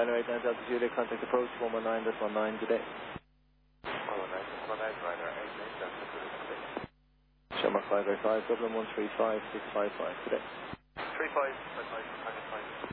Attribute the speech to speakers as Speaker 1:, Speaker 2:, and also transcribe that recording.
Speaker 1: Final 8 9 Delta Juliet, contact approach 119.19 today.
Speaker 2: 119.19, Ryder 8 Delta Juliet.
Speaker 1: Shamrock 585, Dublin 135655 today.
Speaker 2: 3555,